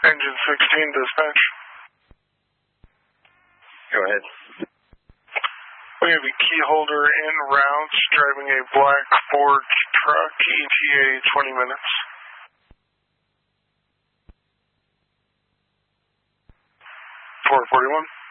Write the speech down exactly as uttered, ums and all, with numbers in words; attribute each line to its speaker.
Speaker 1: Engine sixteen, dispatch.
Speaker 2: Go ahead.
Speaker 1: We have a key holder en route driving a black Ford truck, E T A twenty minutes. four forty-one.